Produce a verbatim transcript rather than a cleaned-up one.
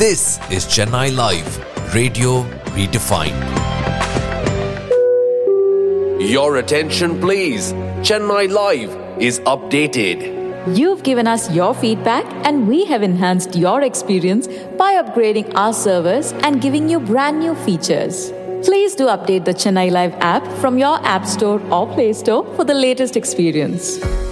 This is Chennai Live, Radio Redefined. Your attention please. Chennai Live is updated. You've given us your feedback and we have enhanced your experience by upgrading our servers and giving you brand new features. Please do update the Chennai Live app from your App Store or Play Store for the latest experience.